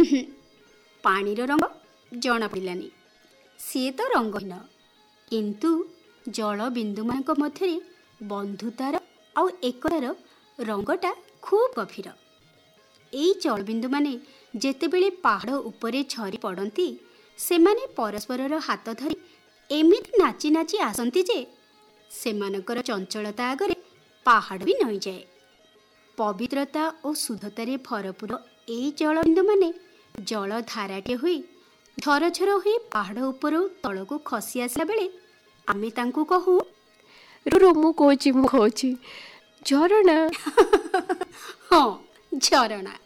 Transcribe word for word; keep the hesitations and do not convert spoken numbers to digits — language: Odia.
ପାଣିର ରଙ୍ଗ ଜଣାପଡ଼ିଲାନି। ସିଏ ତ ରଙ୍ଗହୀନ, କିନ୍ତୁ ଜଳ ବିନ୍ଦୁମାନଙ୍କ ମଧ୍ୟରେ ବନ୍ଧୁତାର ଆଉ ଏକତାର ରଙ୍ଗଟା ଖୁବ୍ ଗଭୀର। ଏଇ ଜଳବିନ୍ଦୁମାନେ ଯେତେବେଳେ ପାହାଡ଼ ଉପରେ ଝରି ପଡ଼ନ୍ତି, ସେମାନେ ପରସ୍ପରର ହାତ ଧରି ଏମିତି ନାଚି ନାଚି ଆସନ୍ତି ଯେ ସେମାନଙ୍କର ଚଞ୍ଚଳତା ଆଗରେ ପାହାଡ଼ ବି ନଇଁଯାଏ। ପବିତ୍ରତା ଓ ଶୁଦ୍ଧତାରେ ଭରପୁର ଏଇ ଜଳବିନ୍ଦୁମାନେ ଜଳଧାରାଟିଏ ହୋଇ ଝରଝର ହୋଇ ପାହାଡ଼ ଉପରୁ ତଳକୁ ଖସି ଆସିଲା ବେଳେ ଆମେ ତାଙ୍କୁ କହୁ, ରୁ ମୁଁ କହୁଛି ମୁଁ କହୁଛି ଝରଣା। ହଁ, ଝରଣା।